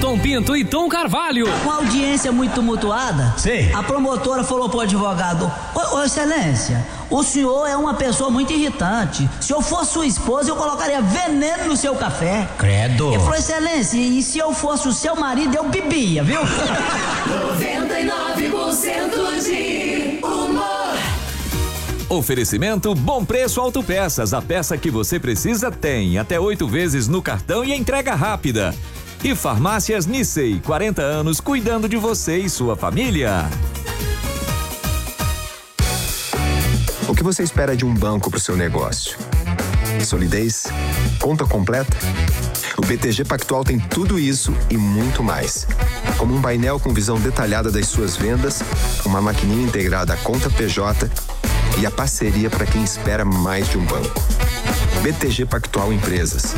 Tom Pinto e Tom Carvalho. Com audiência muito tumultuada, sim, a promotora falou pro advogado: Ô excelência, o senhor é uma pessoa muito irritante. Se eu fosse sua esposa, eu colocaria veneno no seu café. Credo. Ele falou: excelência, e se eu fosse o seu marido, eu bebia, viu? 99% de humor. Oferecimento Bom Preço Autopeças. A peça que você precisa tem até 8 vezes no cartão e entrega rápida. E Farmácias Nissei, 40 anos cuidando de você e sua família. O que você espera de um banco para o seu negócio? Solidez? Conta completa? O BTG Pactual tem tudo isso e muito mais. Como um painel com visão detalhada das suas vendas, uma maquininha integrada à conta PJ e a parceria para quem espera mais de um banco. BTG Pactual Empresas.